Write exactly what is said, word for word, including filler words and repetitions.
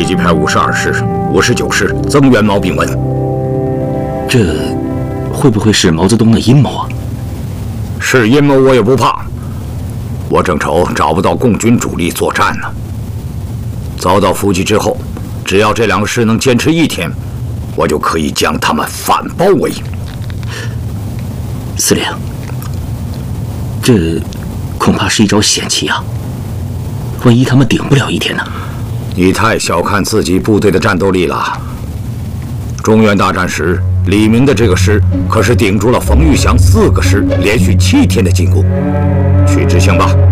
立即派五十二师、五十九师增援毛炳文。 这会不会是毛泽东的阴谋啊？ 是阴谋我也不怕，我正愁找不到共军主力作战呢。遭到伏击之后，只要这两个师能坚持一天，我就可以将他们反包围。 司令，这恐怕是一招险棋啊！万一他们顶不了一天呢？ 你太小看自己部队的战斗力了。中原大战时，李明的这个师可是顶住了冯玉祥四个师连续七天的进攻。去执行吧。